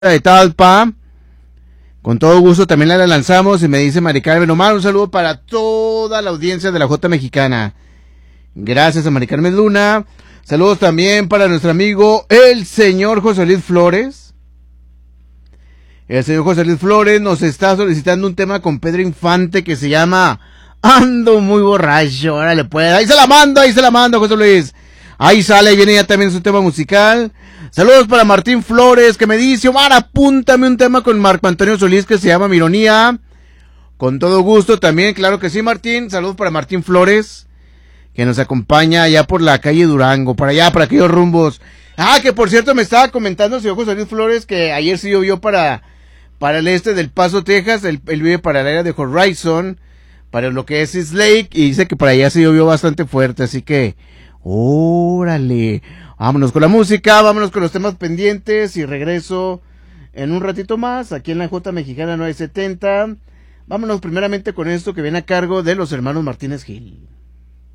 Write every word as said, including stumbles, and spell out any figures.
de Talpa. Con todo gusto también la lanzamos y me dice Mari Carmen Omar, un saludo para toda la audiencia de la Jota Mexicana. Gracias a Mari Carmen Luna. Saludos también para nuestro amigo el señor José Luis Flores. El señor José Luis Flores nos está solicitando un tema con Pedro Infante que se llama Ando muy borracho. Órale pues, ahí se la mando, ahí se la mando José Luis. Ahí sale y viene ya también su tema musical. Saludos para Martín Flores que me dice, Omar, apúntame un tema con Marco Antonio Solís que se llama Mi Ironía. Con todo gusto también, claro que sí, Martín. Saludos para Martín Flores que nos acompaña allá por la calle Durango, para allá, para aquellos rumbos. Ah, que por cierto me estaba comentando el señor José Luis Flores que ayer sí llovió para, para el este del Paso, Texas. Él, él vive para el área de Horizon, para lo que es East Lake, y dice que para allá sí llovió bastante fuerte, así que órale, vámonos con la música, vámonos con los temas pendientes y regreso en un ratito más aquí en la Jota Mexicana nueve setenta. Vámonos primeramente con esto que viene a cargo de los hermanos Martínez Gil.